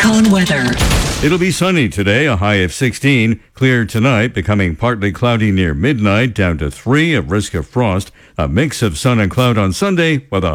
Cone weather. It'll be sunny today, a high of 16. Clear tonight, becoming partly cloudy near midnight, down to 3, a risk of frost. A mix of sun and cloud on Sunday with a